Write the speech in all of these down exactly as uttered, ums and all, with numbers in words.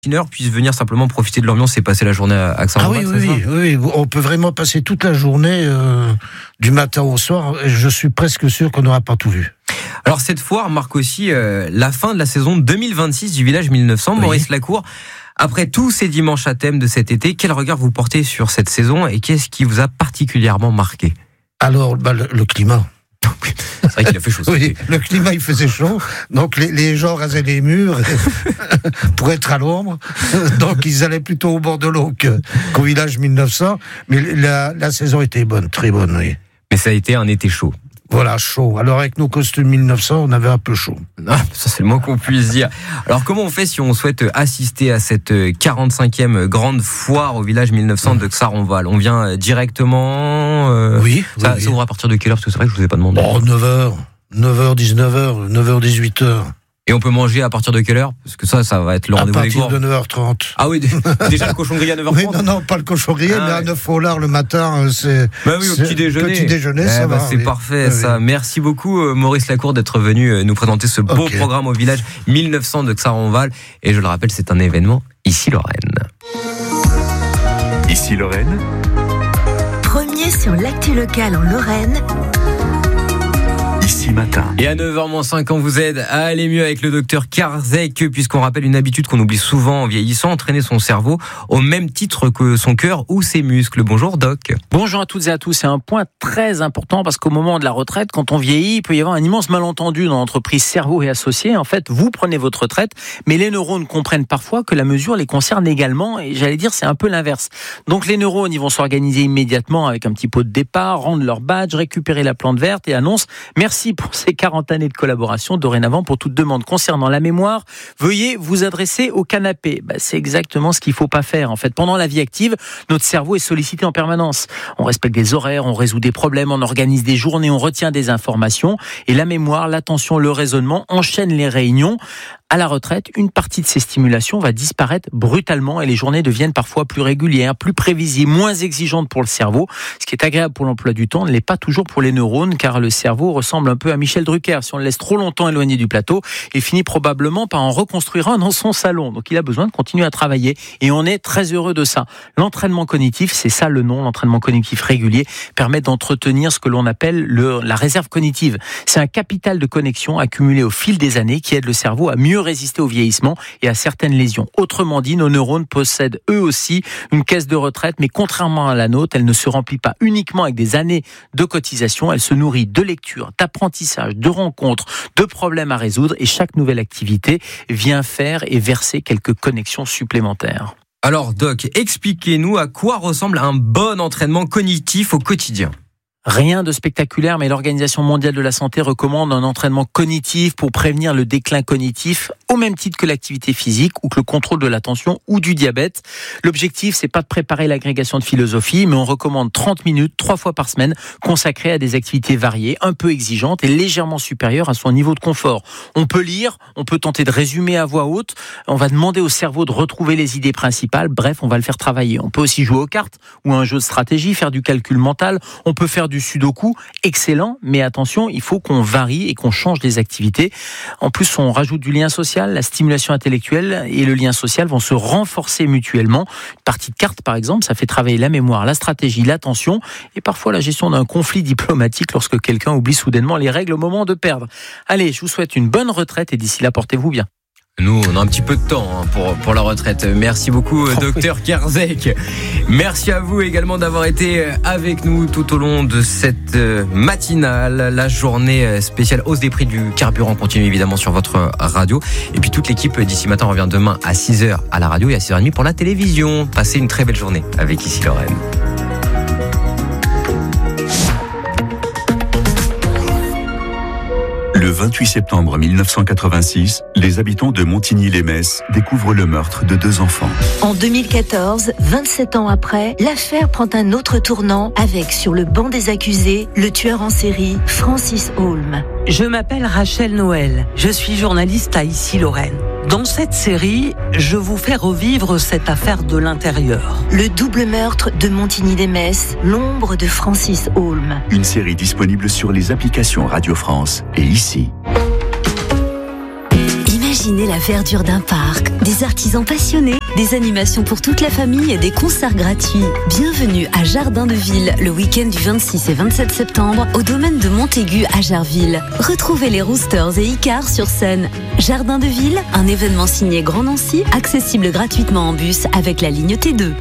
puissent venir simplement profiter de l'ambiance et passer la journée à Xaronval. Ah oui, oui, oui, oui, on peut vraiment passer toute la journée euh, du matin au soir. Je suis presque sûr qu'on n'aura pas tout vu. Alors cette foire marque aussi euh, la fin de la saison deux mille vingt-six du Village mille neuf cents. Oui. Maurice Lacour, après tous ces dimanches à thème de cet été, quel regard vous portez sur cette saison et qu'est-ce qui vous a particulièrement marqué ? Alors, bah, le, le climat. C'est vrai qu'il a fait chaud. Oui, le climat, il faisait chaud. Donc, les, les gens rasaient les murs pour être à l'ombre. Donc, ils allaient plutôt au bord de l'eau qu'au Village mille neuf cents. Mais la, la saison était bonne, très bonne, oui. Mais ça a été un été chaud. Voilà, chaud. Alors, avec nos costumes mille neuf cents, on avait un peu chaud. Ah, ça, c'est le moins qu'on puisse dire. Alors, comment on fait si on souhaite assister à cette quarante-cinquième grande foire au Village mille neuf cents de Xaronval ? On vient directement euh, Oui. Ça, oui, ça oui. ouvre à partir de quelle heure ? Parce que c'est vrai que je vous ai pas demandé. Oh, neuf heures. neuf heures, dix-neuf heures. neuf heures, dix-huit heures. Et on peut manger à partir de quelle heure ? Parce que ça, ça va être le À rendez-vous des partir gourdes. de neuf heures trente. Ah oui, déjà le cochon grillé à neuf heures Oui, trente. non, non, pas le cochon grillé, Ah, mais à ouais. neuf au lard le matin, c'est. Bah oui, au c'est- petit déjeuner. Petit déjeuner, Eh ça bah, va. c'est oui. parfait, Oui, ça. oui. Merci beaucoup, euh, Maurice Lacour, d'être venu euh, nous présenter ce beau Ok. programme au Village mille neuf cents de Xaronval. Et je le rappelle, c'est un événement ici Lorraine. Ici Lorraine, Premier sur l'actu locale en Lorraine, ici matin. Et à neuf heures moins cinq, on vous aide à aller mieux avec le docteur Karzek, puisqu'on rappelle une habitude qu'on oublie souvent en vieillissant, entraîner son cerveau au même titre que son cœur ou ses muscles. Bonjour Doc. Bonjour à toutes et à tous. C'est un point très important parce qu'au moment de la retraite, quand on vieillit, il peut y avoir un immense malentendu dans l'entreprise cerveau et associés. En fait, vous prenez votre retraite, mais les neurones comprennent parfois que la mesure les concerne également. Et j'allais dire, c'est un peu l'inverse. Donc les neurones, ils vont s'organiser immédiatement avec un petit pot de départ, rendre leur badge, récupérer la plante verte et annoncent « Merci pour ces quarante années de collaboration. Dorénavant, pour toute demande concernant la mémoire, veuillez vous adresser au canapé. » Bah, c'est exactement ce qu'il ne faut pas faire. En fait, pendant la vie active, notre cerveau est sollicité en permanence. On respecte des horaires, on résout des problèmes, on organise des journées, on retient des informations. Et la mémoire, l'attention, le raisonnement enchaînent les réunions. À la retraite, une partie de ces stimulations va disparaître brutalement et les journées deviennent parfois plus régulières, plus prévisibles, moins exigeantes pour le cerveau. Ce qui est agréable pour l'emploi du temps ne l'est pas toujours pour les neurones, car le cerveau ressemble un peu à Michel Drucker. Si on le laisse trop longtemps éloigné du plateau, il finit probablement par en reconstruire un dans son salon. Donc il a besoin de continuer à travailler et on est très heureux de ça. L'entraînement cognitif, c'est ça le nom, l'entraînement cognitif régulier, permet d'entretenir ce que l'on appelle le, la réserve cognitive. C'est un capital de connexion accumulé au fil des années qui aide le cerveau à mieux résister au vieillissement et à certaines lésions. Autrement dit, nos neurones possèdent eux aussi une caisse de retraite, mais contrairement à la nôtre, elle ne se remplit pas uniquement avec des années de cotisation, elle se nourrit de lecture, d'apprentissage, de rencontres, de problèmes à résoudre et chaque nouvelle activité vient faire et verser quelques connexions supplémentaires. Alors Doc, expliquez-nous à quoi ressemble un bon entraînement cognitif au quotidien. Rien de spectaculaire, mais l'Organisation mondiale de la santé recommande un entraînement cognitif pour prévenir le déclin cognitif au même titre que l'activité physique ou que le contrôle de l'attention ou du diabète. L'objectif, c'est pas de préparer l'agrégation de philosophie, mais on recommande trente minutes, trois fois par semaine, consacrées à des activités variées, un peu exigeantes et légèrement supérieures à son niveau de confort. On peut lire, on peut tenter de résumer à voix haute, on va demander au cerveau de retrouver les idées principales, bref, on va le faire travailler. On peut aussi jouer aux cartes ou à un jeu de stratégie, faire du calcul mental, on peut faire du sudoku, excellent, mais attention, il faut qu'on varie et qu'on change des activités. En plus, on rajoute du lien social, la stimulation intellectuelle et le lien social vont se renforcer mutuellement. Une partie de cartes, par exemple, ça fait travailler la mémoire, la stratégie, l'attention et parfois la gestion d'un conflit diplomatique lorsque quelqu'un oublie soudainement les règles au moment de perdre. Allez, je vous souhaite une bonne retraite et d'ici là, portez-vous bien. Nous, on a un petit peu de temps hein, pour, pour la retraite. Merci beaucoup, Oh, docteur oui. Karzek. Merci à vous également d'avoir été avec nous tout au long de cette matinale. La journée spéciale hausse des prix du carburant continue évidemment sur votre radio. Et puis toute l'équipe d'ici matin revient demain à six heures à la radio et à six heures trente pour la télévision. Passez une très belle journée avec Ici Lorraine. Le vingt-huit septembre mille neuf cent quatre-vingt-six, les habitants de Montigny-lès-Metz découvrent le meurtre de deux enfants. En deux mille quatorze, vingt-sept ans après, l'affaire prend un autre tournant avec, sur le banc des accusés, le tueur en série Francis Holm. Je m'appelle Rachel Noël, je suis journaliste à Ici Lorraine. Dans cette série, je vous fais revivre cette affaire de l'intérieur. Le double meurtre de Montigny-lès-Metz, l'ombre de Francis Holm. Une série disponible sur les applications Radio France et Ici. Imaginez la verdure d'un parc, des artisans passionnés, des animations pour toute la famille et des concerts gratuits. Bienvenue à Jardin de Ville, le week-end du vingt-six et vingt-sept septembre, au domaine de Montaigu à Jarville. Retrouvez les Roosters et Icare sur scène. Jardin de Ville, un événement signé Grand Nancy, accessible gratuitement en bus avec la ligne T deux.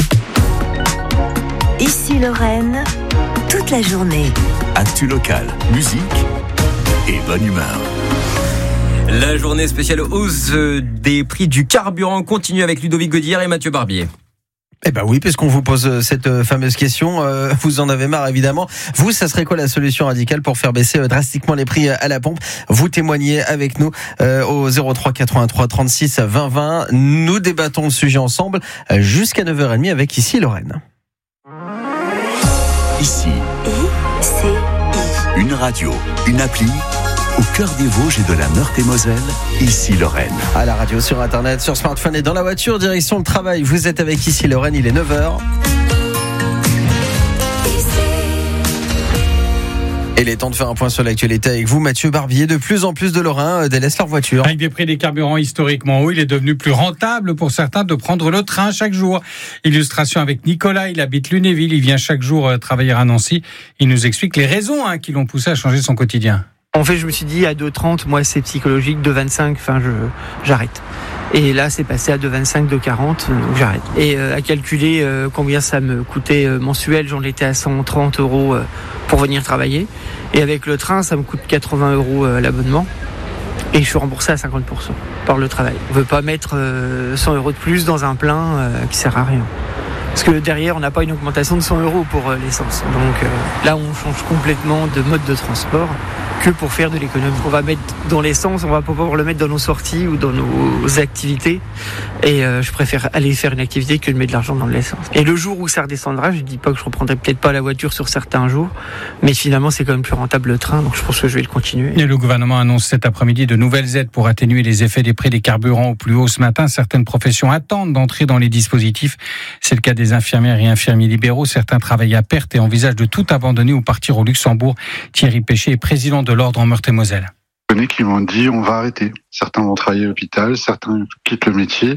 Ici Lorraine, toute la journée. Actu local, musique et bonne humeur. La journée spéciale hausse des prix du carburant continue avec Ludovic Gaudière et Mathieu Barbier. Eh ben oui, puisqu'on vous pose cette fameuse question, euh, vous en avez marre évidemment. Vous, ça serait quoi la solution radicale pour faire baisser drastiquement les prix à la pompe? Vous témoignez avec nous euh, au zéro trois quatre-vingt-trois trente-six vingt vingt. Nous débattons le sujet ensemble jusqu'à neuf heures trente avec Ici Lorraine. Ici, I C I. une radio, une appli, au cœur des Vosges et de la Meurthe-et-Moselle, Ici Lorraine. À la radio, sur internet, sur smartphone et dans la voiture, direction le travail. Vous êtes avec Ici Lorraine, il est neuf heures. Et il est temps de faire un point sur l'actualité avec vous, Mathieu Barbier. De plus en plus de Lorrains délaissent leur voiture. Avec des prix des carburants historiquement hauts, il est devenu plus rentable pour certains de prendre le train chaque jour. Illustration avec Nicolas, il habite Lunéville, il vient chaque jour travailler à Nancy. Il nous explique les raisons hein, qui l'ont poussé à changer son quotidien. En fait, je me suis dit à deux trente, moi c'est psychologique, deux vingt-cinq, enfin je j'arrête. Et là, c'est passé à deux vingt-cinq, deux quarante, donc j'arrête. Et euh, à calculer euh, combien ça me coûtait euh, mensuel, j'en étais à cent trente euros euh, pour venir travailler. Et avec le train, ça me coûte quatre-vingts euros euh, l'abonnement. Et je suis remboursé à cinquante pour cent par le travail. On ne veut pas mettre euh, cent euros de plus dans un plein euh, qui sert à rien. Parce que derrière, on n'a pas une augmentation de cent euros pour euh, l'essence. Donc euh, là, on change complètement de mode de transport que pour faire de l'économie. On va mettre dans l'essence, on va pas pouvoir le mettre dans nos sorties ou dans nos activités. Et euh, je préfère aller faire une activité que de mettre de l'argent dans l'essence. Et le jour où ça redescendra, je dis pas que je reprendrai peut-être pas la voiture sur certains jours, mais finalement, c'est quand même plus rentable le train, donc je pense que je vais le continuer. Et le gouvernement annonce cet après-midi de nouvelles aides pour atténuer les effets des prix des carburants au plus haut ce matin. Certaines professions attendent d'entrer dans les dispositifs. C'est le cas des infirmières et infirmiers libéraux. Certains travaillent à perte et envisagent de tout abandonner ou partir au Luxembourg. Thierry Péché est président de l'ordre en Meurthe-et-Moselle. Je connais qui m'ont dit on va arrêter. Certains vont travailler à l'hôpital, certains quittent le métier.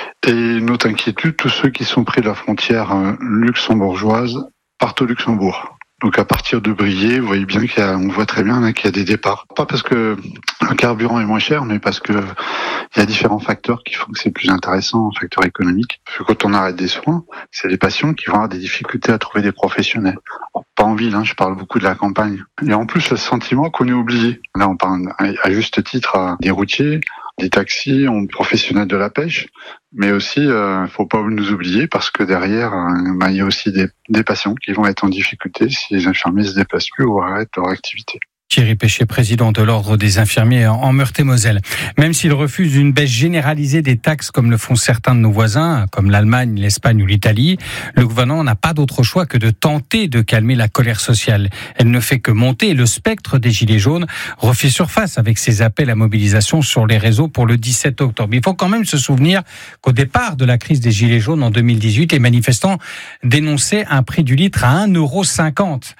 Et notre inquiétude, tous ceux qui sont près de la frontière luxembourgeoise partent au Luxembourg. Donc à partir de Briey, vous voyez bien qu'il y a, on voit très bien là, qu'il y a des départs. Pas parce que le carburant est moins cher, mais parce que il y a différents facteurs qui font que c'est plus intéressant, un facteur économique. Parce que quand on arrête des soins, c'est des patients qui vont avoir des difficultés à trouver des professionnels. Bon, pas en ville, hein, je parle beaucoup de la campagne. Et en plus, le sentiment qu'on est oublié. Là, on parle à juste titre à des routiers, des taxis, on professionnels de la pêche, mais aussi, il euh, faut pas nous oublier parce que derrière, il bah, y a aussi des, des patients qui vont être en difficulté si les infirmiers se déplacent plus ou arrêtent leur activité. Thierry Péché, président de l'Ordre des infirmiers en Meurthe-et-Moselle. Même s'il refuse une baisse généralisée des taxes comme le font certains de nos voisins, comme l'Allemagne, l'Espagne ou l'Italie, le gouvernement n'a pas d'autre choix que de tenter de calmer la colère sociale. Elle ne fait que monter et le spectre des Gilets jaunes refait surface avec ses appels à mobilisation sur les réseaux pour le dix-sept octobre. Il faut quand même se souvenir qu'au départ de la crise des Gilets jaunes en deux mille dix-huit, les manifestants dénonçaient un prix du litre à un euro cinquante.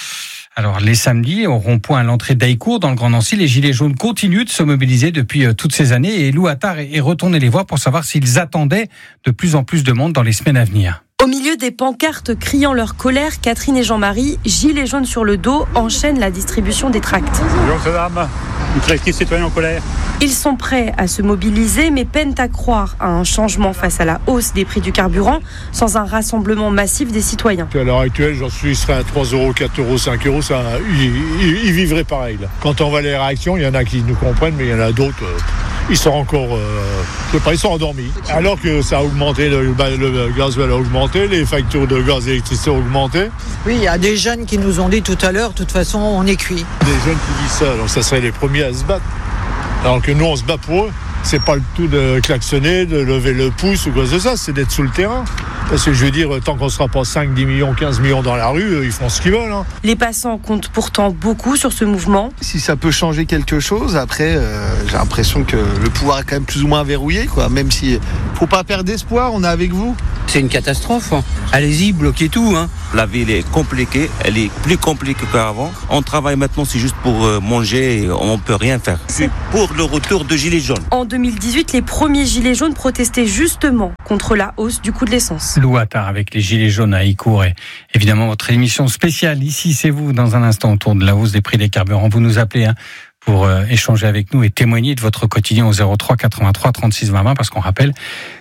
Alors, les samedis, au rond-point à l'entrée d'Haïcourt, dans le Grand Nancy, les Gilets jaunes continuent de se mobiliser depuis euh, toutes ces années et Lou Attard est retourné les voir pour savoir s'ils attendaient de plus en plus de monde dans les semaines à venir. Au milieu des pancartes criant leur colère, Catherine et Jean-Marie, gilets jaunes sur le dos, enchaînent la distribution des tracts. Bonjour, madame. Une collectif citoyen en colère. Ils sont prêts à se mobiliser, mais peinent à croire à un changement face à la hausse des prix du carburant, sans un rassemblement massif des citoyens. À l'heure actuelle, j'en suis serait à trois euros, quatre euros, cinq euros, ça, ils, ils vivraient pareil. Là. Quand on voit les réactions, il y en a qui nous comprennent, mais il y en a d'autres, euh, ils sont encore, euh, je sais pas, ils sont endormis. Alors que ça a augmenté, le, le gasoil a augmenté, les factures de gaz et d'électricité ont augmenté. Oui, il y a des jeunes qui nous ont dit tout à l'heure, de toute façon, on est cuit. Des jeunes qui disent ça, alors ça serait les premiers à se battre. Alors que nous, on se bat pour eux. C'est pas le tout de klaxonner, de lever le pouce ou quoi que ce soit, c'est d'être sous le terrain. Parce que je veux dire, tant qu'on ne sera pas cinq, dix millions, quinze millions dans la rue, ils font ce qu'ils veulent. Hein. Les passants comptent pourtant beaucoup sur ce mouvement. Si ça peut changer quelque chose, après, euh, j'ai l'impression que le pouvoir est quand même plus ou moins verrouillé, quoi. Même si, faut pas perdre d'espoir, on est avec vous. C'est une catastrophe. Allez-y, bloquez tout. Hein. La ville est compliquée, elle est plus compliquée qu'avant. On travaille maintenant, c'est juste pour manger, et on ne peut rien faire. C'est pour le retour de Gilets jaunes. En deux mille dix-huit, les premiers Gilets jaunes protestaient justement contre la hausse du coût de l'essence. Lou Attard avec les Gilets jaunes à Écourt et évidemment votre émission spéciale Ici c'est vous dans un instant autour de la hausse des prix des carburants. Vous nous appelez hein, pour euh, échanger avec nous et témoigner de votre quotidien au zéro trois quatre-vingt-trois trente-six vingt parce qu'on rappelle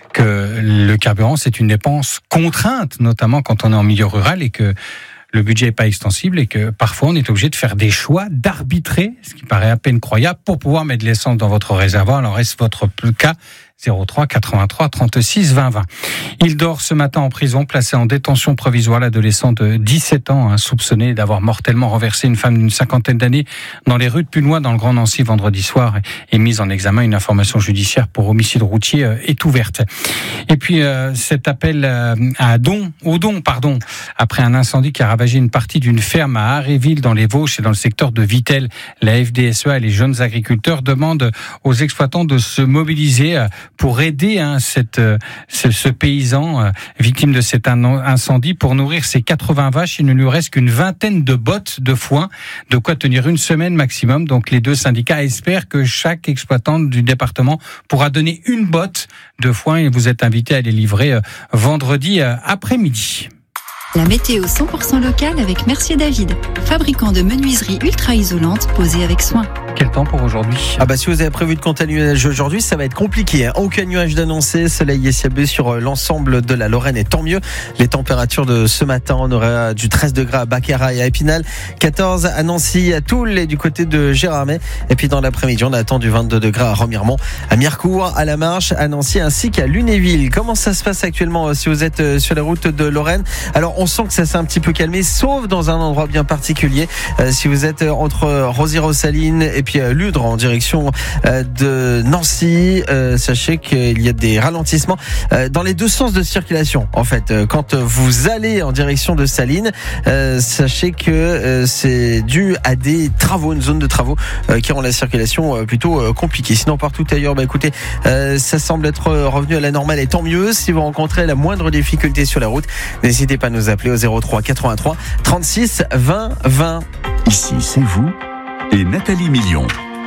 que le carburant c'est une dépense contrainte, notamment quand on est en milieu rural et que le budget n'est pas extensible et que parfois on est obligé de faire des choix, d'arbitrer, ce qui paraît à peine croyable, pour pouvoir mettre de l'essence dans votre réservoir. Alors est-ce votre cas ? zéro trois quatre-vingt-trois trente-six vingt vingt. Il dort ce matin en prison, placé en détention provisoire, l'adolescent de dix-sept ans, hein, soupçonné d'avoir mortellement renversé une femme d'une cinquantaine d'années dans les rues de Punois dans le Grand Nancy vendredi soir et mise en examen. Une information judiciaire pour homicide routier euh, est ouverte. Et puis euh, cet appel euh, à don, au don, pardon, après un incendie qui a ravagé une partie d'une ferme à Aréville dans les Vosges et dans le secteur de Vittel. La F D S E A et les jeunes agriculteurs demandent aux exploitants de se mobiliser euh, pour aider hein, cette, ce, ce paysan euh, victime de cet incendie pour nourrir ses quatre-vingts vaches. Il ne lui reste qu'une vingtaine de bottes de foin, de quoi tenir une semaine maximum. Donc les deux syndicats espèrent que chaque exploitant du département pourra donner une botte de foin et vous êtes invité à les livrer euh, vendredi euh, après-midi. La météo cent pour cent locale avec Mercier David, fabricant de menuiseries ultra isolantes posées avec soin. Quel temps pour aujourd'hui ? Ah bah si vous avez prévu de compter nuages aujourd'hui, ça va être compliqué. Hein. Aucun nuage d'annoncé, soleil et ciel bleu sur l'ensemble de la Lorraine et tant mieux. Les températures de ce matin, on aura du treize degrés à Baccarat et à Épinal, quatorze à Nancy, à Toul et du côté de Gérardmer. Et puis dans l'après-midi, on attend du vingt-deux degrés à Remiremont, à Mirecourt, à La Marche, à Nancy ainsi qu'à Lunéville. Comment ça se passe actuellement si vous êtes sur les routes de Lorraine ? Alors on sent que ça s'est un petit peu calmé, sauf dans un endroit bien particulier. Euh, si vous êtes entre Rosières-aux-Salines et puis euh, Ludre en direction euh, de Nancy, euh, sachez qu'il y a des ralentissements euh, dans les deux sens de circulation. En fait, euh, quand vous allez en direction de Salines, euh, sachez que euh, c'est dû à des travaux, une zone de travaux euh, qui rend la circulation euh, plutôt euh, compliquée. Sinon, partout ailleurs, bah écoutez, euh, ça semble être revenu à la normale et tant mieux. Si vous rencontrez la moindre difficulté sur la route, n'hésitez pas à nous appeler au zéro trois quatre-vingt-trois trente-six vingt vingt. Ici, c'est vous et Nathalie Million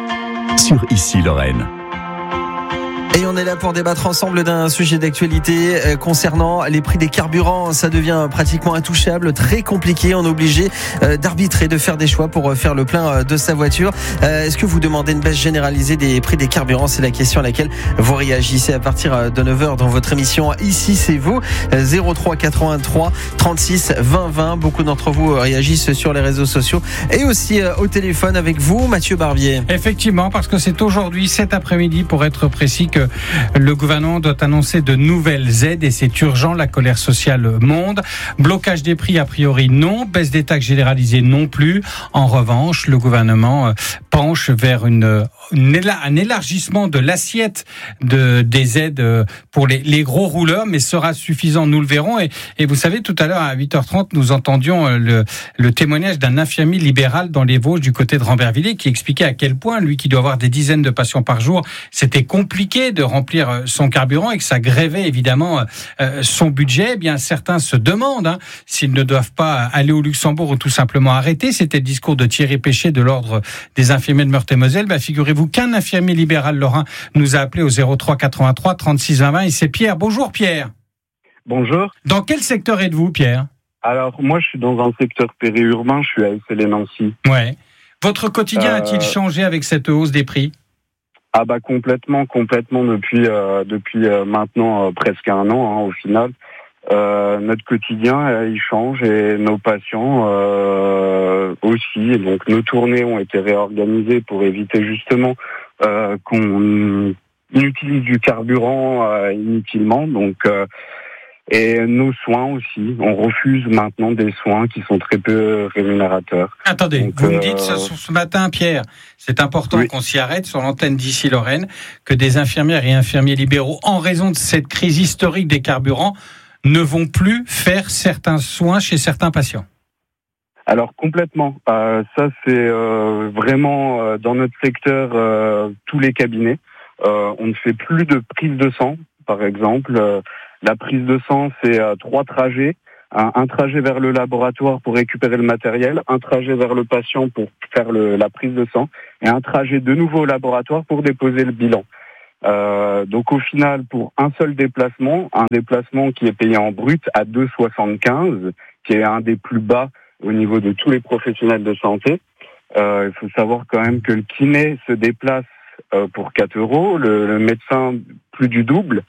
sur Ici Lorraine. Et on est là pour débattre ensemble d'un sujet d'actualité euh, concernant les prix des carburants. Ça devient pratiquement intouchable, très compliqué. On est obligé euh, d'arbitrer, de faire des choix pour euh, faire le plein euh, de sa voiture. Euh, est-ce que vous demandez une baisse généralisée des prix des carburants ? C'est la question à laquelle vous réagissez à partir de neuf heures dans votre émission Ici c'est vous. Euh, zéro trois quatre-vingt-trois trente-six vingt vingt. Beaucoup d'entre vous réagissent sur les réseaux sociaux et aussi euh, au téléphone avec vous, Mathieu Barbier. Effectivement, parce que c'est aujourd'hui, cet après-midi, pour être précis, que le gouvernement doit annoncer de nouvelles aides et c'est urgent, la colère sociale monte. Blocage des prix a priori non, baisse des taxes généralisées non plus. En revanche, le gouvernement penche vers une, une un élargissement de l'assiette de, des aides pour les, les gros rouleurs, mais sera suffisant, nous le verrons. Et, et vous savez, tout à l'heure à huit heures trente, nous entendions le, le témoignage d'un infirmier libéral dans les Vosges du côté de Rambervillers qui expliquait à quel point, lui qui doit avoir des dizaines de patients par jour, c'était compliqué de remplir son carburant et que ça grévait évidemment euh, son budget. Eh bien, certains se demandent hein, s'ils ne doivent pas aller au Luxembourg ou tout simplement arrêter. C'était le discours de Thierry Péché de l'Ordre des infirmiers de Meurthe-et-Moselle. Bah, figurez-vous qu'un infirmier libéral lorrain nous a appelé au zéro trois quatre-vingt-trois trente-six vingt et c'est Pierre. Bonjour Pierre. Bonjour. Dans quel secteur êtes-vous Pierre ? Alors, moi je suis dans un secteur périurbain, je suis à S L et Nancy. Ouais. Votre quotidien euh... a-t-il changé avec cette hausse des prix ? Ah bah complètement, complètement depuis euh, depuis euh, maintenant euh, presque un an hein, au final. Euh, notre quotidien euh, il change et nos patients euh, aussi. Et donc nos tournées ont été réorganisées pour éviter justement euh, qu'on utilise du carburant euh, inutilement. Donc euh, et nos soins aussi. On refuse maintenant des soins qui sont très peu rémunérateurs. Attendez, Donc, vous me euh... dites ce, ce matin, Pierre, c'est important oui. qu'on s'y arrête sur l'antenne d'Ici Lorraine, que des infirmières et infirmiers libéraux, en raison de cette crise historique des carburants, ne vont plus faire certains soins chez certains patients. Alors complètement. Euh, ça, c'est euh, vraiment euh, dans notre secteur euh, tous les cabinets. Euh, on ne fait plus de prise de sang par exemple. Euh, la prise de sang, c'est euh, trois trajets. Un, un trajet vers le laboratoire pour récupérer le matériel, un trajet vers le patient pour faire le, la prise de sang, et un trajet de nouveau au laboratoire pour déposer le bilan. Euh, donc au final, pour un seul déplacement, un déplacement qui est payé en brut à deux euros soixante-quinze, qui est un des plus bas au niveau de tous les professionnels de santé. Euh, il faut savoir quand même que le kiné se déplace euh, pour quatre euros, le, le médecin plus du double,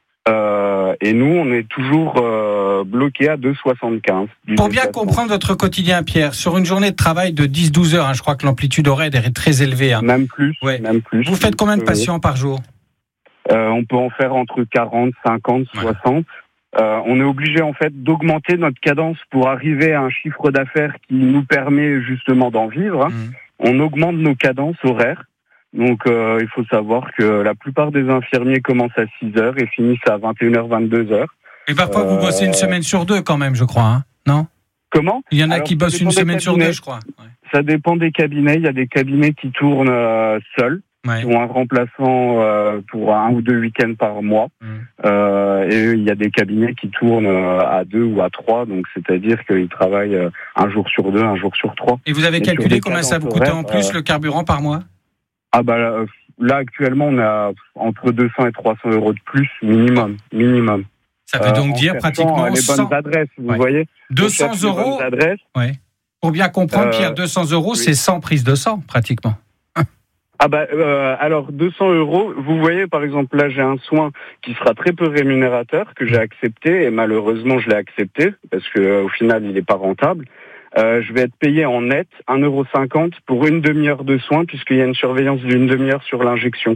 euh, et nous on est toujours euh, bloqué à deux euros soixante-quinze. Pour bien comprendre votre quotidien, Pierre, sur une journée de travail de dix à douze heures, hein, je crois que l'amplitude horaire est très élevée. Hein. Même plus, ouais. même plus. Vous faites combien de patients par jour ? euh, On peut en faire entre quarante, cinquante, ouais. soixante. Euh, on est obligé en fait d'augmenter notre cadence pour arriver à un chiffre d'affaires qui nous permet justement d'en vivre. Mmh. On augmente nos cadences horaires. Donc euh, il faut savoir que la plupart des infirmiers commencent à six heures et finissent à vingt et une heures, vingt-deux heures. Et parfois euh... vous bossez une semaine sur deux quand même, je crois, hein, non ? Comment ? Il y en a Alors, qui bossent une semaine sur deux, je crois. Ouais. Ça dépend des cabinets. Il y a des cabinets qui tournent euh, seuls. Ouais. Qui ont un remplaçant euh, pour un ou deux week-ends par mois. Mmh. Euh, et il y a des cabinets qui tournent euh, à deux ou à trois, donc c'est-à-dire qu'ils travaillent euh, un jour sur deux, un jour sur trois. Et vous avez et calculé combien ça vous coûtait en plus euh... le carburant par mois ? Ah bah là, là actuellement on a entre deux cents et trois cents euros de plus minimum, minimum. Ça veut donc euh, dire pratiquement les cent... bonnes adresses, vous ouais. voyez. deux cents euros. Ouais. Pour bien comprendre, euh... Pierre, deux cents euros, oui. C'est cent prises de sang pratiquement. Ah bah euh, alors deux cents euros, vous voyez par exemple là j'ai un soin qui sera très peu rémunérateur que j'ai accepté et malheureusement je l'ai accepté parce que euh, au final il n'est pas rentable. Euh, je vais être payé en net un euro cinquante pour une demi-heure de soins puisqu'il y a une surveillance d'une demi-heure sur l'injection.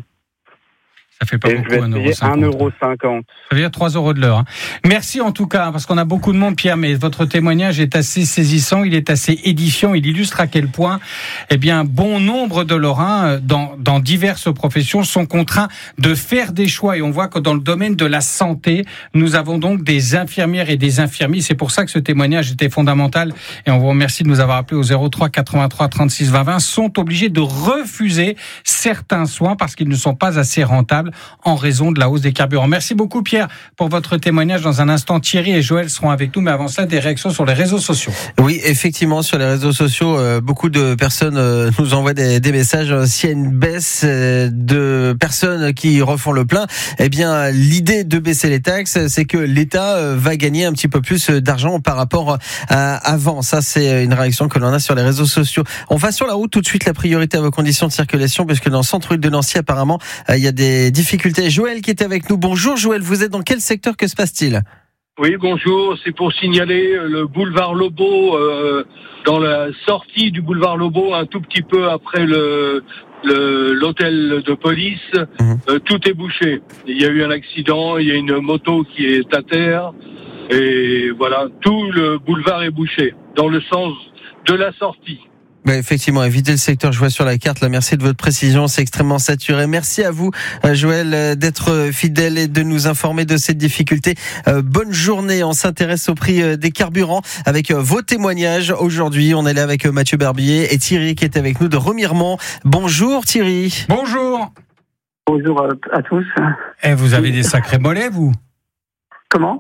Ça fait pas et beaucoup, je vais être payé un euro cinquante. Ça veut dire trois euros de l'heure. Hein. Merci en tout cas, parce qu'on a beaucoup de monde, Pierre, mais votre témoignage est assez saisissant, il est assez édifiant, il illustre à quel point, eh bien, bon nombre de Lorrains, dans, dans diverses professions, sont contraints de faire des choix. Et on voit que dans le domaine de la santé, nous avons donc des infirmières et des infirmiers. C'est pour ça que ce témoignage était fondamental. Et on vous remercie de nous avoir appelé au zéro trois quatre-vingt-trois trente-six vingt vingt. Sont obligés de refuser certains soins parce qu'ils ne sont pas assez rentables en raison de la hausse des carburants. Merci beaucoup Pierre pour votre témoignage. Dans un instant, Thierry et Joël seront avec nous, mais avant cela, des réactions sur les réseaux sociaux. Oui, effectivement, sur les réseaux sociaux, euh, beaucoup de personnes euh, nous envoient des, des messages. S'il y a une baisse euh, de personnes qui refont le plein, eh bien, l'idée de baisser les taxes, c'est que l'État euh, va gagner un petit peu plus d'argent par rapport à avant. Ça, c'est une réaction que l'on a sur les réseaux sociaux. On va sur la route tout de suite, la priorité à vos conditions de circulation, puisque dans le centre-ville de Nancy, apparemment, euh, il y a des difficultés. Joël qui est avec nous. Bonjour Joël, vous êtes dans quel secteur, que se passe-t-il ? Oui, bonjour, c'est pour signaler le boulevard Lobau, euh, dans la sortie du boulevard Lobau, un tout petit peu après le, le l'hôtel de police, mmh. euh, tout est bouché. Il y a eu un accident, il y a une moto qui est à terre, et voilà, tout le boulevard est bouché, dans le sens de la sortie. Bah effectivement, évitez le secteur, je vois sur la carte, là, merci de votre précision, c'est extrêmement saturé. Merci à vous, Joël, d'être fidèle et de nous informer de cette difficulté. Euh, bonne journée, on s'intéresse au prix des carburants avec vos témoignages. Aujourd'hui, on est là avec Mathieu Barbier et Thierry qui est avec nous de Remiremont. Bonjour Thierry. Bonjour. Bonjour à tous. Eh, vous avez des sacrés mollets, vous ? Comment ?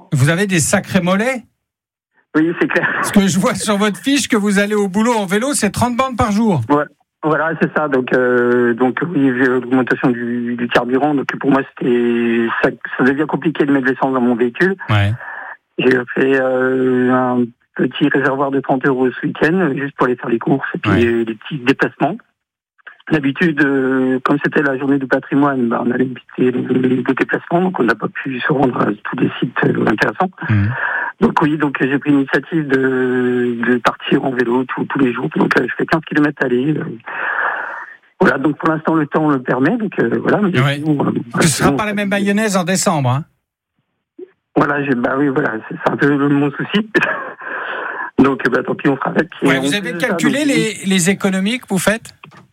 Vous avez des sacrés mollets ? Oui, c'est clair. Ce que je vois sur votre fiche, que vous allez au boulot en vélo, c'est trente bornes par jour. Ouais, voilà, c'est ça. Donc, euh, donc oui, l'augmentation du, du carburant. Donc, pour moi, c'était ça, ça devient compliqué de mettre l'essence dans mon véhicule. Ouais. J'ai fait euh, un petit réservoir de trente euros ce week-end, juste pour aller faire les courses et puis ouais. les, les petits déplacements. D'habitude, euh, comme c'était la journée du patrimoine, bah, on allait éviter les, les déplacements, donc on n'a pas pu se rendre à tous les sites euh, intéressants. Mmh. Donc oui, donc j'ai pris l'initiative de, de partir en vélo tous, tous les jours. Donc euh, je fais quinze kilomètres aller. Euh, voilà, donc pour l'instant le temps le permet. Donc euh, voilà. Mais ouais. sinon, euh, Ce ne sera pas la même mayonnaise en décembre, hein. Voilà, j'ai, bah oui, voilà, c'est, c'est un peu mon souci. donc bah tant pis, on fera avec. Ouais, vous avez calculé ça, donc, les, les économies que vous faites ?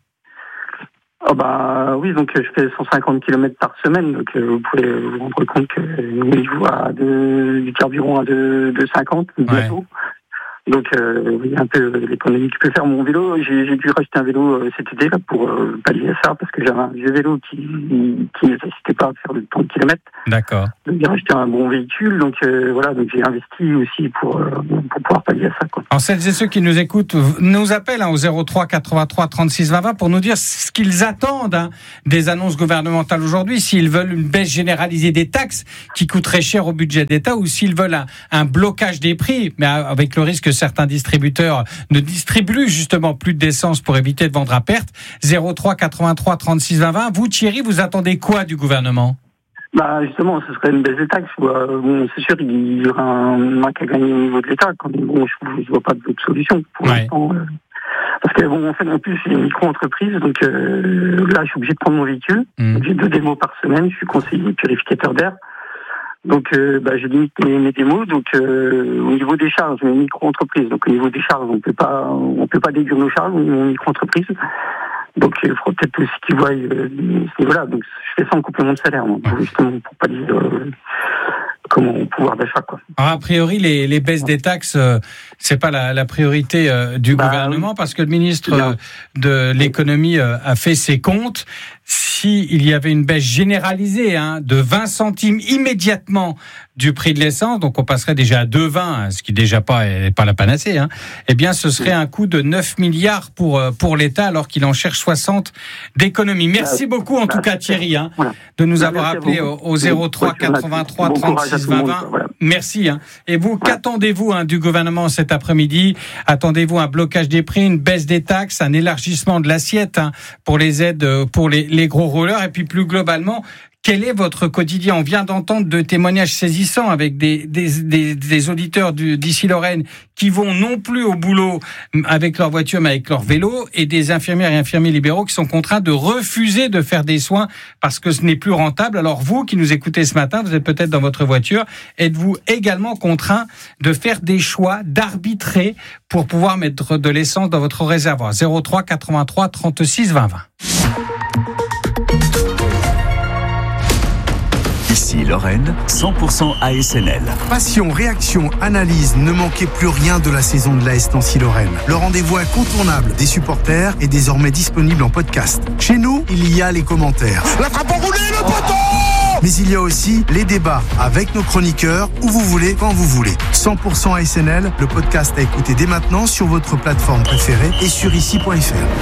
Oh bah oui, donc je fais cent cinquante kilomètres par semaine, donc euh, vous pouvez vous rendre compte que au niveau à de, du carburant à deux euros cinquante bientôt. Ouais. Donc, euh, oui, un peu l'économie que peut faire mon vélo. J'ai, j'ai dû racheter un vélo euh, cet été là pour euh, pallier à ça, parce que j'avais un vieux vélo qui qui nécessitait pas de faire le temps de kilomètres. D'accord. Donc, j'ai racheté un bon véhicule. Donc, euh, voilà. Donc, j'ai investi aussi pour euh, pour pouvoir pallier à ça, quoi. Alors, celles et ceux qui nous écoutent nous appellent hein, au zéro trois quatre-vingt-trois trente-six vingt vingt pour nous dire ce qu'ils attendent hein, des annonces gouvernementales aujourd'hui, s'ils veulent une baisse généralisée des taxes qui coûterait cher au budget d'État, ou s'ils veulent un, un blocage des prix, mais avec le risque que certains distributeurs ne distribuent justement plus d'essence pour éviter de vendre à perte. zéro trois quatre-vingt-trois trente-six vingt vingt. Vous, Thierry, vous attendez quoi du gouvernement ? Bah justement, ce serait une baisse des taxes. Bon, c'est sûr, il y aura un manque à gagner au niveau de l'État. Quand même, bon, je ne vois pas d'autre solution pour ouais. l'instant. Euh, parce que bon, en fait, en plus, c'est une micro-entreprise, donc euh, là, je suis obligé de prendre mon véhicule. Mmh. J'ai deux démos par semaine. Je suis conseiller purificateur d'air. Donc, euh, bah, je limite mes, mes démos. Donc, euh, au niveau des charges, une micro-entreprise. Donc, au niveau des charges, on peut pas, on peut pas déduire nos charges, une micro-entreprise. Donc, il faudra peut-être aussi qu'ils voient euh, ce niveau-là. Donc, je fais ça en complément de salaire, moi, pour, justement, pour pas dire euh, comment pouvoir d'achat, quoi. Alors, a priori, les, les baisses des taxes, euh, c'est pas la, la priorité euh, du bah, gouvernement, oui. Parce que le ministre euh, de l'économie euh, a fait ses comptes. S'il y avait une baisse généralisée hein, de vingt centimes immédiatement du prix de l'essence, donc on passerait déjà à deux virgule vingt, ce qui déjà pas est pas la panacée, hein, eh bien ce serait un coût de neuf milliards pour pour l'État, alors qu'il en cherche soixante d'économies. Merci beaucoup en tout cas Thierry hein, de nous avoir appelé au, au zéro trois quatre-vingt-trois trente-six vingt vingt. Merci. Hein. Et vous, qu'attendez-vous hein, du gouvernement cet après-midi ? Attendez-vous un blocage des prix, une baisse des taxes, un élargissement de l'assiette hein, pour les aides pour les, les gros rouleurs, et puis plus globalement, quel est votre quotidien ? On vient d'entendre de témoignages saisissants avec des, des, des, des auditeurs du, d'ici Lorraine qui vont non plus au boulot avec leur voiture mais avec leur vélo, et des infirmières et infirmiers libéraux qui sont contraints de refuser de faire des soins parce que ce n'est plus rentable. Alors vous qui nous écoutez ce matin, vous êtes peut-être dans votre voiture, êtes-vous également contraint de faire des choix, d'arbitrer pour pouvoir mettre de l'essence dans votre réservoir ? zéro trois quatre-vingt-trois trente-six vingt vingt. Ici Lorraine, cent pour cent A S N L. Passion, réaction, analyse, ne manquez plus rien de la saison de l'A S Nancy Lorraine. Le rendez-vous incontournable des supporters est désormais disponible en podcast. Chez nous, il y a les commentaires. La frappe enroulée, le poteau ! Mais il y a aussi les débats avec nos chroniqueurs, où vous voulez, quand vous voulez. cent pour cent A S N L, le podcast à écouter dès maintenant sur votre plateforme préférée et sur ici point f r.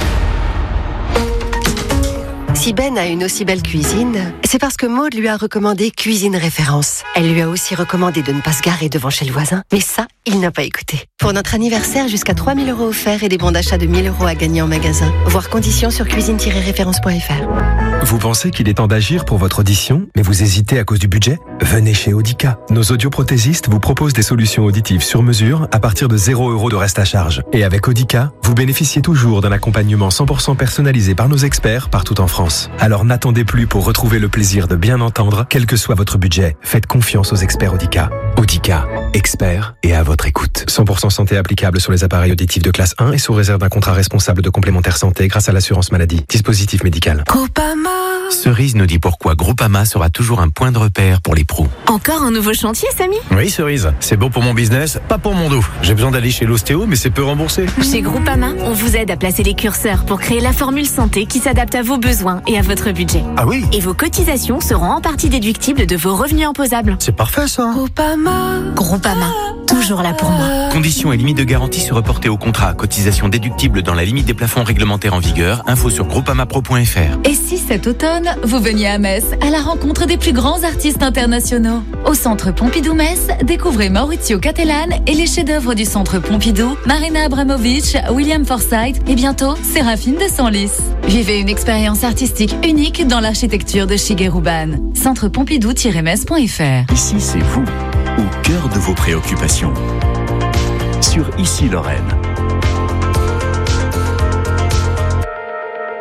Si Ben a une aussi belle cuisine, c'est parce que Maude lui a recommandé Cuisine Référence. Elle lui a aussi recommandé de ne pas se garer devant chez le voisin. Mais ça, il n'a pas écouté. Pour notre anniversaire, jusqu'à trois mille euros offerts et des bons d'achat de mille euros à gagner en magasin. Voir conditions sur cuisine tiret référence point f r. Vous pensez qu'il est temps d'agir pour votre audition, mais vous hésitez à cause du budget ? Venez chez Audica. Nos audioprothésistes vous proposent des solutions auditives sur mesure à partir de zéro euros de reste à charge. Et avec Audica, vous bénéficiez toujours d'un accompagnement cent pour cent personnalisé par nos experts partout en France. Alors n'attendez plus pour retrouver le plaisir de bien entendre, quel que soit votre budget. Faites confiance aux experts Audica. Audica, experts et à votre écoute. cent pour cent santé applicable sur les appareils auditifs de classe un et sous réserve d'un contrat responsable de complémentaire santé grâce à l'assurance maladie. Dispositif médical. Groupama. Cerise nous dit pourquoi Groupama sera toujours un point de repère pour les pros. Encore un nouveau chantier, Samy ? Oui, Cerise. C'est bon pour mon business, pas pour mon dos. J'ai besoin d'aller chez l'ostéo, mais c'est peu remboursé. Chez Groupama, on vous aide à placer les curseurs pour créer la formule santé qui s'adapte à vos besoins et à votre budget. Ah oui ? Et vos cotisations seront en partie déductibles de vos revenus imposables. C'est parfait, ça. Groupama. Groupama. Toujours là pour moi. Conditions et limites de garantie se reporter au contrat. Cotisations déductibles dans la limite des plafonds réglementaires en vigueur. Info sur groupamapro point f r. Et si cet automne, vous veniez à Metz à la rencontre des plus grands artistes internationaux ? Au Centre Pompidou-Metz, découvrez Maurizio Cattelan et les chefs-d'œuvre du Centre Pompidou, Marina Abramovic, William Forsythe et bientôt Séraphine de Senlis. Vivez une expérience artistique unique dans l'architecture de Shigeru Ban. centre pompidou tiret metz point f r. Ici, c'est vous, au cœur de vos préoccupations. Sur Ici Lorraine. Et on vous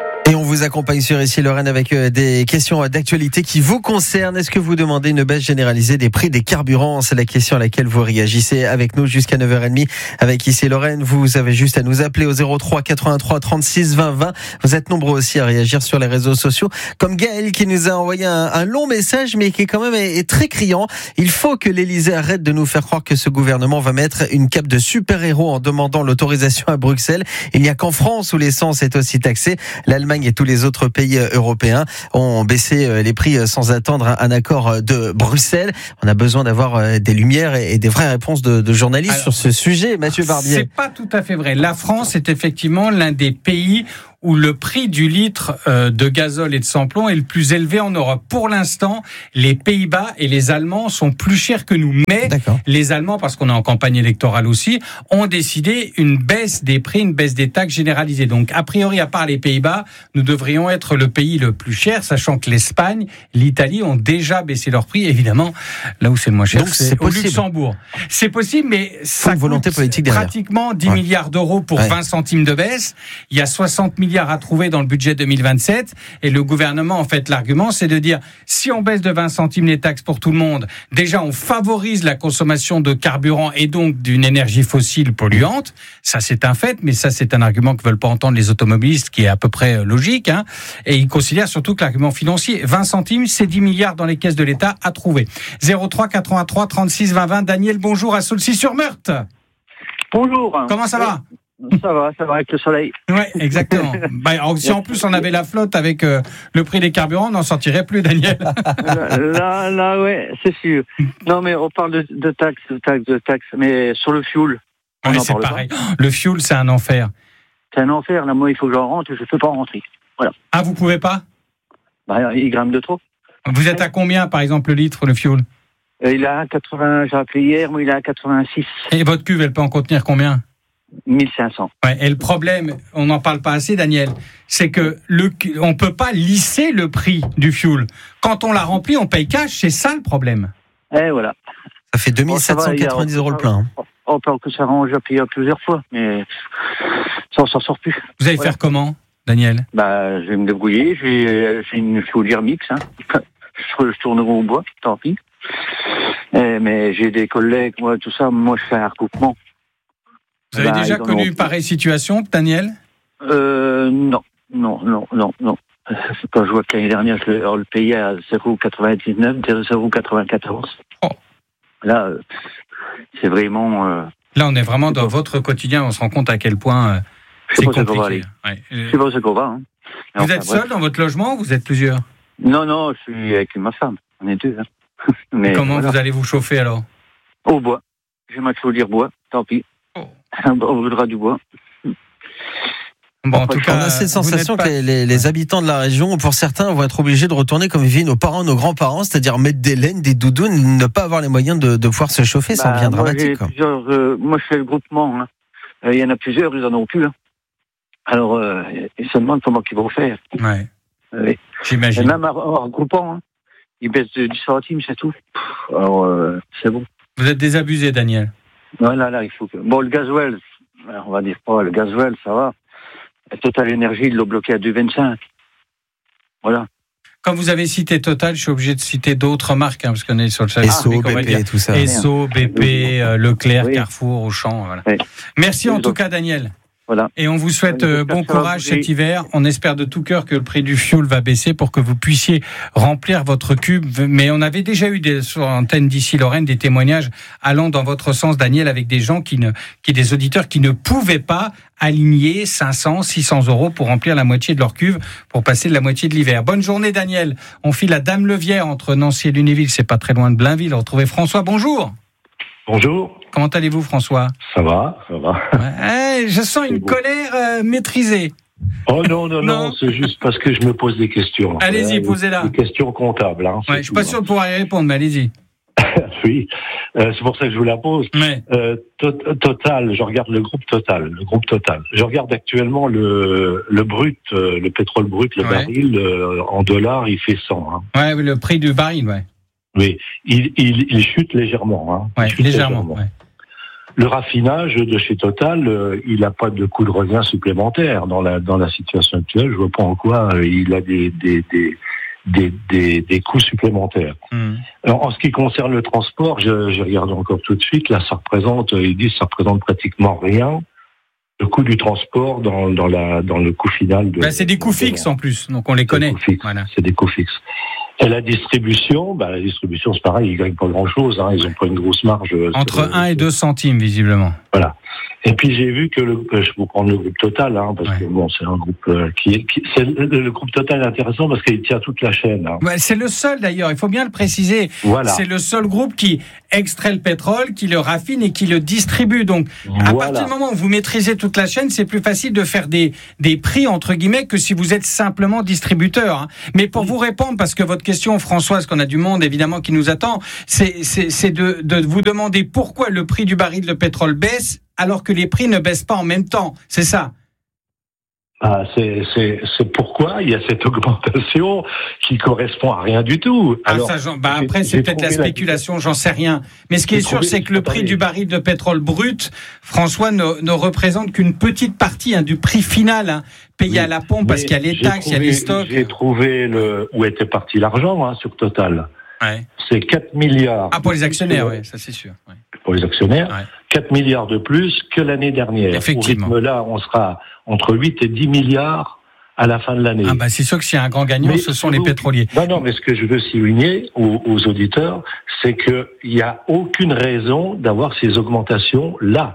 vous accompagne sur Ici Lorraine avec des questions d'actualité qui vous concernent. Est-ce que vous demandez une baisse généralisée des prix des carburants? C'est la question à laquelle vous réagissez avec nous jusqu'à neuf heures trente avec Ici Lorraine. Vous avez juste à nous appeler au zéro trois quatre-vingt-trois trente-six vingt vingt. Vous êtes nombreux aussi à réagir sur les réseaux sociaux, comme Gaël qui nous a envoyé un, un long message mais qui est quand même est, est très criant. Il faut que l'Élysée arrête de nous faire croire que ce gouvernement va mettre une cape de super-héros en demandant l'autorisation à Bruxelles. Il n'y a qu'en France où l'essence est aussi taxée. L'Allemagne et tous les autres pays européens ont baissé les prix sans attendre un accord de Bruxelles. On a besoin d'avoir des lumières et des vraies réponses de, de journalistes Alors, sur ce sujet. Mathieu Barbier. C'est pas tout à fait vrai. La France est effectivement l'un des pays où le prix du litre de gazole et de sans-plomb est le plus élevé en Europe. Pour l'instant, les Pays-Bas et les Allemands sont plus chers que nous. Mais D'accord. les Allemands, parce qu'on est en campagne électorale aussi, ont décidé une baisse des prix, une baisse des taxes généralisée. Donc, a priori, à part les Pays-Bas, nous devrions être le pays le plus cher, sachant que l'Espagne, l'Italie ont déjà baissé leurs prix. Évidemment, là où c'est le moins cher, Donc, c'est, c'est au Luxembourg. C'est possible, mais ça coûte volonté politique pratiquement dix ouais. milliards d'euros pour ouais. vingt centimes de baisse. Il y a soixante milliards à trouver dans le budget deux mille vingt-sept et le gouvernement, en fait, l'argument, c'est de dire si on baisse de vingt centimes les taxes pour tout le monde, déjà on favorise la consommation de carburant et donc d'une énergie fossile polluante. Ça, c'est un fait, mais ça, c'est un argument que veulent pas entendre les automobilistes, qui est à peu près logique, hein. Et ils considèrent surtout que l'argument financier, vingt centimes, c'est dix milliards dans les caisses de l'État à trouver. zéro trois quatre-vingt-trois trente-six vingt vingt. Daniel, bonjour à Saulcy-sur-Meurthe. Bonjour. Comment ça va? Ça va, ça va avec le soleil. Oui, exactement. Bah, si en plus on avait la flotte avec euh, le prix des carburants, on n'en sortirait plus, Daniel. Là, là, là, ouais, c'est sûr. Non, mais on parle de, de taxes, de taxes, de taxes, mais sur le fuel, on ouais, en c'est parle pareil. pas. Le fuel, c'est un enfer. C'est un enfer. Là, moi, il faut que j'en rentre, je ne peux pas rentrer. Voilà. Ah, vous pouvez pas? Bah, il grimpe de trop. Vous êtes à combien, par exemple, le litre, le fuel? Il est à quatre-vingts, j'ai appelé hier, moi, il est à quatre-vingt-six. Et votre cuve, elle peut en contenir combien? mille cinq cents. Ouais, et le problème, on n'en parle pas assez, Daniel, c'est que le, on peut pas lisser le prix du fuel. Quand on l'a rempli, on paye cash, c'est ça le problème. Et voilà. Ça fait deux mille sept cent quatre-vingt-dix euros le plein. Hein. On peut que ça range à payer plusieurs fois, mais ça, on s'en sort plus. Vous allez voilà. faire comment, Daniel? Bah, je vais me débrouiller, j'ai, j'ai une fuelière mix, hein. je, je tournerai au bois, tant pis. Et, mais j'ai des collègues, moi, tout ça, moi, je fais un recoupement. Vous avez bah, déjà connu une pareille situation, Daniel? Euh, non, non, non, non, non. Quand je vois que l'année dernière, je le, on le payait à zéro virgule quatre-vingt-dix-neuf, zéro virgule quatre-vingt-quatorze. Oh. Là, euh, c'est vraiment... Euh, Là, on est vraiment dans votre quotidien, on se rend compte à quel point euh, c'est compliqué. Ouais. C'est pas ce qu'on va. Hein. Vous enfin, êtes seul bref. dans votre logement ou vous êtes plusieurs? Non, non, je suis avec ma femme. On est deux. Hein. Mais comment voilà. vous allez vous chauffer alors? Au bois. J'ai ma chaudière bois, tant pis. Oh. On voudra du bois. Bon, en tout cas, on a cette sensation pas... que les, les, les habitants de la région, pour certains, vont être obligés de retourner comme vivaient nos parents, nos grands-parents, c'est-à-dire mettre des laines, des doudounes, ne pas avoir les moyens de, de pouvoir se chauffer, bah, ça devient moi, dramatique. Quoi. Euh, moi, je fais le groupement. Hein. Euh, il y en a plusieurs, ils en ont plus. Hein. Alors, euh, ils se demandent comment ils vont faire. Ouais. Euh, J'imagine. Et même en, en regroupant, hein, ils baissent de dix centimes, c'est tout. Pff, alors, euh, c'est bon. Vous êtes désabusé, Daniel. Ouais, là, là, il faut que... Bon, le gasoil, on va dire pas, le gasoil, ça va. Total Énergie, ils l'ont bloqué à deux virgule vingt-cinq. Voilà. Quand vous avez cité Total, je suis obligé de citer d'autres marques, hein, parce qu'on est sur le salon. Esso, B P, tout ça. Esso, B P, euh, Leclerc, oui. Carrefour, Auchan. Voilà. Oui. Merci en tout cas, Daniel. Voilà. Et on vous souhaite euh, bon courage cet hiver. On espère de tout cœur que le prix du fuel va baisser pour que vous puissiez remplir votre cube. Mais on avait déjà eu des, sur l'antenne d'Ici Lorraine des témoignages allant dans votre sens, Daniel, avec des gens qui ne, qui des auditeurs qui ne pouvaient pas aligner cinq cents, six cents euros pour remplir la moitié de leur cuve pour passer de la moitié de l'hiver. Bonne journée, Daniel. On file à Dame-Levière entre Nancy et Lunéville. C'est pas très loin de Blainville. Retrouvez François. Bonjour. Bonjour. Comment allez-vous, François? Ça va, ça va. Ouais, je sens une colère euh, maîtrisée. Oh non, non, non, non, c'est juste parce que je me pose des questions. Allez-y, euh, posez-la. Des questions comptables. Hein, ouais, je suis pas sûr de pouvoir y répondre, mais allez-y. Oui, euh, c'est pour ça que je vous la pose. Ouais. Euh, to- Total, je regarde le groupe Total, le groupe Total. Je regarde actuellement le, le brut, euh, le pétrole brut, le ouais. baril, euh, en dollars, il fait cent. Hein. Ouais, le prix du baril, ouais. Oui, il, il, il chute légèrement. Hein. Ouais, il chute légèrement. légèrement. Ouais. le raffinage de chez Total, euh, il n'a pas de coût de revient supplémentaire dans la dans la situation actuelle. Je vois pas en quoi euh, il a des des des des, des, des coûts supplémentaires. Mmh. Alors, en ce qui concerne le transport, je, je regarde encore tout de suite. Là, ça représente, ils disent, ça représente pratiquement rien. Le coût du transport dans dans la dans le coût final. De, ben, c'est des coûts fixes en plus, donc on les connaît. Voilà. C'est des coûts fixes. Et la distribution, bah, la distribution, c'est pareil, ils gagnent pas grand-chose, hein, ils ont pas une grosse marge. Entre un et deux centimes, visiblement. Voilà. Et puis j'ai vu que, le, je vais vous prendre le groupe Total, hein, parce ouais. que bon, c'est un groupe euh, qui, qui c'est, le, le groupe Total est intéressant parce qu'il tient toute la chaîne. Hein. Ouais, c'est le seul d'ailleurs, il faut bien le préciser. Voilà. C'est le seul groupe qui extrait le pétrole, qui le raffine et qui le distribue. Donc, voilà. À partir du moment où vous maîtrisez toute la chaîne, c'est plus facile de faire des des prix entre guillemets que si vous êtes simplement distributeur. Hein. Mais pour oui. vous répondre, parce que votre question, Françoise, qu'on a du monde évidemment qui nous attend, c'est c'est, c'est de, de vous demander pourquoi le prix du baril de pétrole baisse alors que les prix ne baissent pas en même temps. C'est ça. Ah, c'est, c'est, c'est pourquoi il y a cette augmentation qui correspond à rien du tout. Alors, ah, ça, bah après, c'est peut-être la spéculation, la... j'en sais rien. Mais ce qui est sûr, c'est que le prix du baril de pétrole brut, François, ne, ne représente qu'une petite partie hein, du prix final hein, payé oui. à la pompe, parce qu'il y a les taxes, il y a les stocks. J'ai trouvé le, où était parti l'argent hein, sur Total. Ouais. C'est quatre milliards. Ah, pour les actionnaires, oui, ça c'est sûr. Ouais. Pour les actionnaires, ouais. quatre milliards de plus que l'année dernière. Effectivement. Au rythme-là, on sera entre huit et dix milliards à la fin de l'année. Ah bah c'est sûr que s'il y a un grand gagnant, mais ce sont vous, les pétroliers. Non, non, mais ce que je veux souligner aux, aux auditeurs, c'est qu'il n'y a aucune raison d'avoir ces augmentations-là.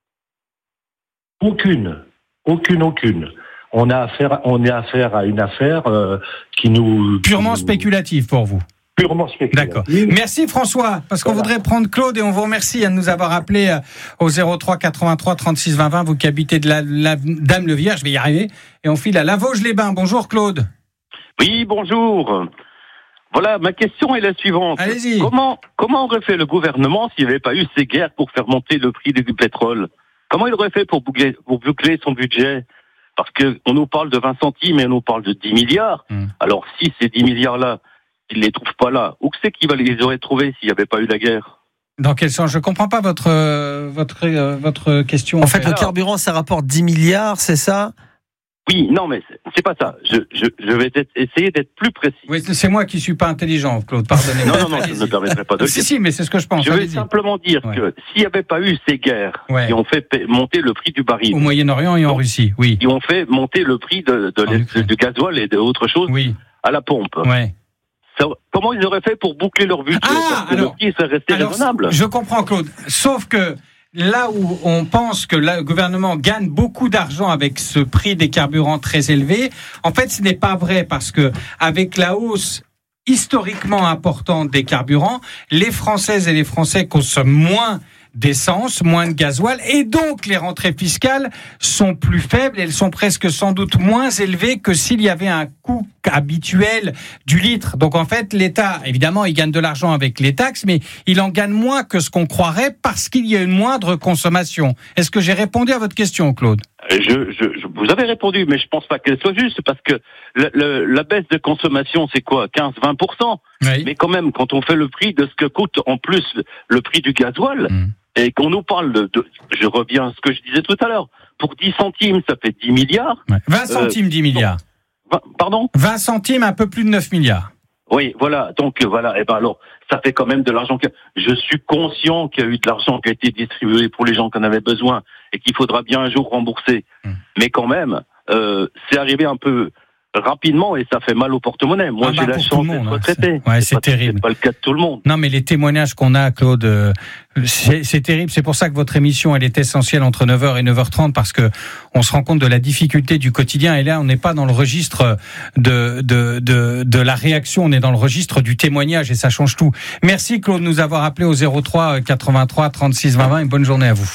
Aucune. Aucune, aucune. On a affaire, on est affaire à une affaire euh, qui nous... Purement qui nous... spéculative pour vous. Purement spéculatif. D'accord. Merci François, parce qu'on voilà. voudrait prendre Claude et on vous remercie de nous avoir appelé au zéro trois quatre-vingt-trois trente-six vingt vingt, vous qui habitez de la, la Dame-le-Vier, je vais y arriver, et on file à La Vosges-les-Bains. Bonjour Claude. Oui, bonjour. Voilà, ma question est la suivante. Allez-y. Comment, comment aurait fait le gouvernement s'il n'y avait pas eu ces guerres pour faire monter le prix du pétrole? Comment il aurait fait pour boucler, pour boucler son budget? Parce qu'on nous parle de vingt centimes et on nous parle de dix milliards. Hum. Alors si ces dix milliards-là, ils ne les trouvent pas là, où c'est qu'ils les auraient trouvés s'il n'y avait pas eu la guerre? Dans quel sens? Je ne comprends pas votre, euh, votre, euh, votre question. En fait, le carburant, ça rapporte dix milliards, c'est ça? Oui, non, mais c'est, c'est pas ça. Je, je, je vais essayer d'être plus précis. Oui, c'est moi qui ne suis pas intelligent, Claude, pardonnez-moi. Non, non, non, je ne me permettrai pas de le dire. Si, si, mais c'est ce que je pense. Je vais simplement dire ouais. que s'il n'y avait pas eu ces guerres ouais. qui ont fait monter le prix du baril... Au Moyen-Orient et en Russie, oui. Qui ont fait monter le prix de, de, de, de gasoil et d'autres choses oui. à la pompe. Ouais. Comment ils auraient fait pour boucler leur budget? Ah, Parce que alors, le prix serait resté alors, raisonnable. Je comprends, Claude. Sauf que là où on pense que le gouvernement gagne beaucoup d'argent avec ce prix des carburants très élevé, en fait, ce n'est pas vrai parce que avec la hausse historiquement importante des carburants, les Françaises et les Français consomment moins d'essence, moins de gasoil, et donc les rentrées fiscales sont plus faibles, elles sont presque sans doute moins élevées que s'il y avait un coût habituel du litre. Donc en fait, l'État, évidemment, il gagne de l'argent avec les taxes, mais il en gagne moins que ce qu'on croirait parce qu'il y a une moindre consommation. Est-ce que j'ai répondu à votre question, Claude? je, je, je, Vous avez répondu, mais je pense pas qu'elle soit juste, parce que le, le, la baisse de consommation, c'est quoi? quinze à vingt pour cent oui. Mais quand même, quand on fait le prix de ce que coûte en plus le prix du gasoil, mmh. et qu'on nous parle de, de... Je reviens à ce que je disais tout à l'heure. Pour dix centimes, ça fait dix milliards. Ouais. vingt centimes, euh, dix milliards. vingt, pardon? vingt centimes, un peu plus de neuf milliards. Oui, voilà. Donc, voilà. Et ben alors, ça fait quand même de l'argent. Que... Je suis conscient qu'il y a eu de l'argent qui a été distribué pour les gens qui en avaient besoin et qu'il faudra bien un jour rembourser. Mmh. Mais quand même, euh, c'est arrivé un peu rapidement et ça fait mal au porte-monnaie. Moi, ah bah j'ai la chance d'être retraité. Ouais, c'est, c'est, pas, terrible. C'est pas le cas de tout le monde. Non, mais les témoignages qu'on a, Claude, euh, c'est, c'est terrible. C'est pour ça que votre émission, elle est essentielle entre neuf heures et neuf heures trente parce que on se rend compte de la difficulté du quotidien. Et là, on n'est pas dans le registre de, de, de, de la réaction. On est dans le registre du témoignage et ça change tout. Merci, Claude, de nous avoir appelé au zéro trois quatre-vingt-trois trente-six vingt vingt et bonne journée à vous.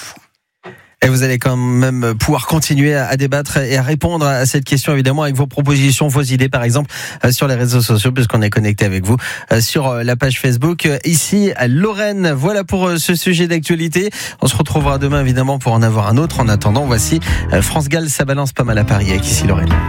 Et vous allez quand même pouvoir continuer à débattre et à répondre à cette question, évidemment, avec vos propositions, vos idées, par exemple, sur les réseaux sociaux, puisqu'on est connecté avec vous sur la page Facebook. Ici, à Lorraine, voilà pour ce sujet d'actualité. On se retrouvera demain, évidemment, pour en avoir un autre. En attendant, voici France Gall, ça balance pas mal à Paris, avec ici Lorraine.